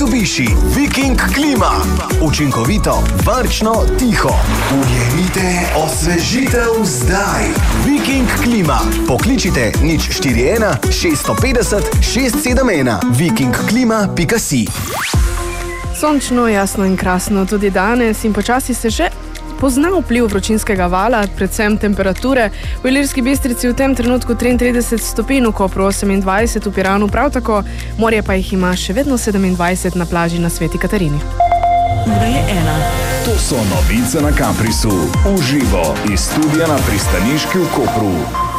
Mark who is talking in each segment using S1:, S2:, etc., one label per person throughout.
S1: Mitsubishi Viking Klima. Učinkovito, varčno, tiho. Ujemite osvežitev zdaj. Viking Klima. Pokličite 041 650 671 vikingklima.si.
S2: Sončno, jasno in krasno tudi danes in počasi se že pozna vpliv vročinskega vala, predvsem temperature. V Ilirski Bistrici v tem trenutku 33 stopinj, v Kopru 28, v Piranu prav tako, morje pa jih ima še vedno 27 na plaži na Sveti Katarini.
S3: Ura je 1.
S4: To so novice na Caprisu. Uživo iz studia na pristaniški v Kopru.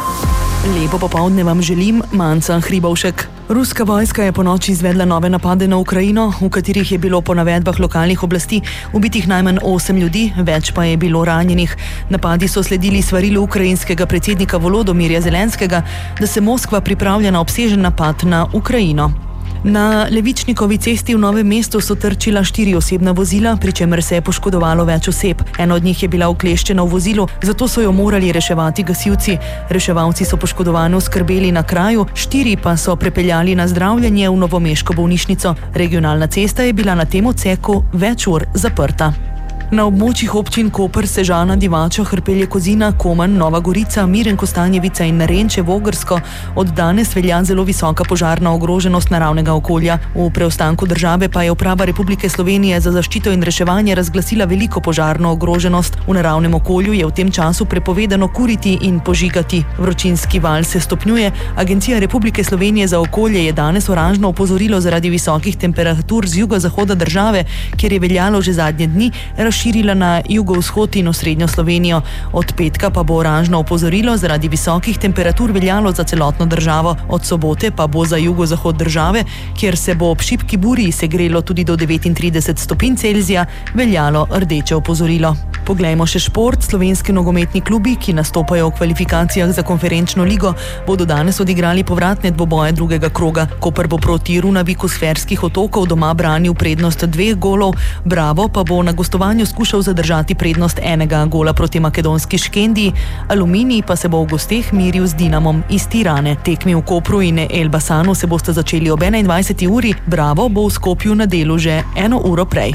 S3: Lepo popoldne vam želim, Manca Hribovšek. Ruska vojska je ponoči izvedla nove napade na Ukrajino, v katerih je bilo po navedbah lokalnih oblasti ubitih najmanj 8 ljudi, več pa je bilo ranjenih. Napadi so sledili svarilu ukrajinskega predsednika Volodomirja Zelenskega, da se Moskva pripravlja na obsežen napad na Ukrajino. Na Levičnikovi cesti v Novem mestu so trčila 4 osebna vozila, pri čemer se je poškodovalo več oseb. Ena od njih je bila ukleščena v vozilu, zato so jo morali reševati gasilci. Reševalci so poškodovane oskrbeli na kraju, 4 pa so prepeljali na zdravljenje v novomeško bolnišnico. Regionalna cesta je bila na tem odseku več ur zaprta. Na območjih občin Koper, Sežana, Divača, Hrpelje, Kozina, Komen, Nova Gorica, Miren, Kostanjevica in Narenče, Vogrsko od danes velja zelo visoka požarna ogroženost naravnega okolja. V preostanku države pa je Uprava Republike Slovenije za zaščito in reševanje razglasila veliko požarno ogroženost. V naravnem okolju je v tem času prepovedano kuriti in požigati. Vročinski val se stopnjuje. Agencija Republike Slovenije za okolje je danes oranžno opozorilo zaradi visokih temperatur z jugozahoda države, kjer je veljalo že zadnje dni, širila na jugovzhod in osrednjo Slovenijo. Od petka pa bo oranžno opozorilo zaradi visokih temperatur veljalo za celotno državo. Od sobote pa bo za jugozahod države, kjer se bo ob šibki burji segrelo tudi do 39 stopinj Celzija, veljalo rdeče opozorilo. Poglejmo še šport. Slovenski nogometni klubi, ki nastopajo v kvalifikacijah za konferenčno ligo, bodo danes odigrali povratne dvoboje drugega kroga. Koper bo proti Runaviku s Ferskih otokov doma branil prednost 2 golov, Bravo pa bo na gostovanju skušal zadržati prednost 1 gola proti makedonski Škendiji, Aluminij pa se bo v gosteh miril z Dinamom iz Tirane. Tekmi v Kopru in Elbasanu se boste začeli ob 21. uri, Bravo bo v Skopju na delu že 1 uro prej.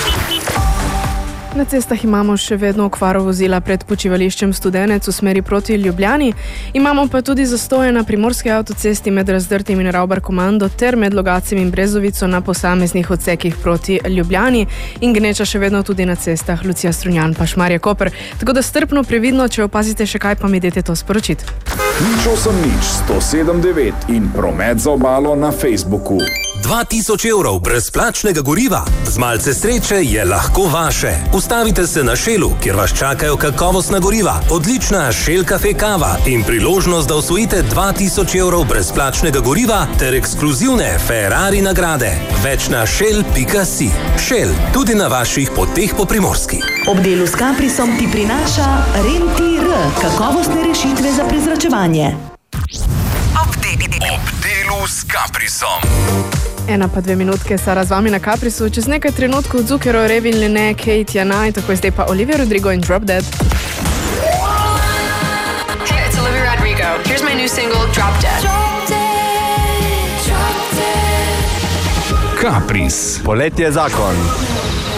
S2: Na cestah imamo še vedno okvaro vozila pred počivališčem Studenec v smeri proti Ljubljani. Imamo pa tudi zastoje na primorski avtocesti med Razdrtim in Ravbar Komando ter med Logatcem in Brezovico na posameznih odsekih proti Ljubljani in gneča še vedno tudi na cestah Lucija Strunjan pa Šmarje Koper. Tako da strpno, previdno, če opazite še kaj, pa mi dajte to sporočiti.
S4: 080 in promet za obalo na Facebooku.
S5: 2000 evrov brezplačnega goriva. Z malce sreče je lahko vaše. Ustavite se na Shellu, kjer vas čakajo kakovostna goriva, odlična Shell Cafe kava in priložnost, da osvojite 2000 evrov brezplačnega goriva ter ekskluzivne Ferrari nagrade. Več na shell.si. Shell, tudi na vaših poteh po Primorski.
S3: Ob delu s Caprisom ti prinaša Rentir, kakovostne rešitve za prezračevanje.
S1: Ob delu s Caprisom.
S2: 1 pa 2 minutke, Sara z vami na Caprisu. Čez nekaj trenutkov Zucchero, Revin, Lene, Kate, Jana in tako zdaj pa Olivia Rodrigo in Drop Dead.
S6: Hey, it's Olivia Rodrigo. Here's my new single, Drop Dead.
S4: Capris.
S1: Poletje je zakon.